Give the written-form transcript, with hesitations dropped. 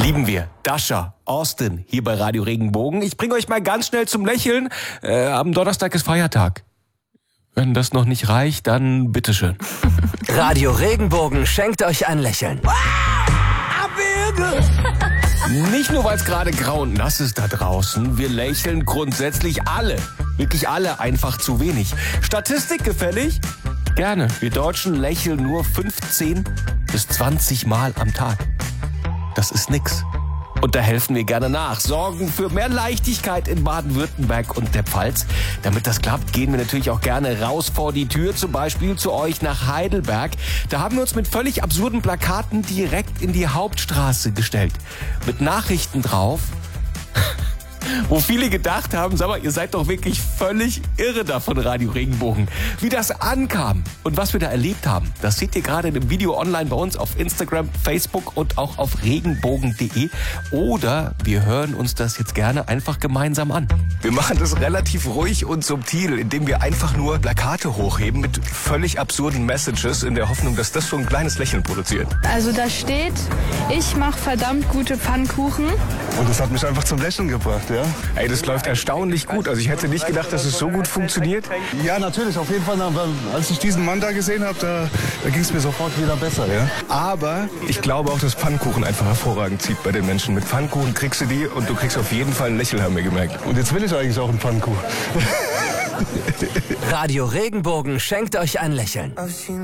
Lieben wir. Dasha, Austin, hier bei Radio Regenbogen. Ich bringe euch mal ganz schnell zum Lächeln. Am Donnerstag ist Feiertag. Wenn das noch nicht reicht, dann bitteschön. Radio Regenbogen schenkt euch ein Lächeln. Nicht nur, weil es gerade grau und nass ist da draußen. Wir lächeln grundsätzlich alle. Wirklich alle einfach zu wenig. Statistik gefällig? Gerne. Wir Deutschen lächeln nur 15 bis 20 Mal am Tag. Das ist nix. Und da helfen wir gerne nach. Sorgen für mehr Leichtigkeit in Baden-Württemberg und der Pfalz. Damit das klappt, gehen wir natürlich auch gerne raus vor die Tür, zum Beispiel zu euch nach Heidelberg. Da haben wir uns mit völlig absurden Plakaten direkt in die Hauptstraße gestellt. Mit Nachrichten drauf, wo viele gedacht haben, sag mal, ihr seid doch wirklich völlig irre da von Radio Regenbogen. Wie das ankam und was wir da erlebt haben, das seht ihr gerade in einem Video online bei uns auf Instagram, Facebook und auch auf regenbogen.de. Oder wir hören uns das jetzt gerne einfach gemeinsam an. Wir machen das relativ ruhig und subtil, indem wir einfach nur Plakate hochheben mit völlig absurden Messages in der Hoffnung, dass das so ein kleines Lächeln produziert. Also da steht, ich mache verdammt gute Pfannkuchen. Und das hat mich einfach zum Lächeln gebracht, ja. Ey, das läuft erstaunlich gut. Also ich hätte nicht gedacht, dass es so gut funktioniert. Ja, natürlich, auf jeden Fall. Als ich diesen Mann da gesehen habe, da ging es mir sofort wieder besser, ja. Aber ich glaube auch, dass Pfannkuchen einfach hervorragend zieht bei den Menschen. Mit Pfannkuchen kriegst du die und du kriegst auf jeden Fall ein Lächeln, haben wir gemerkt. Und jetzt will ich eigentlich auch einen Pfannkuchen. Radio Regenbogen schenkt euch ein Lächeln.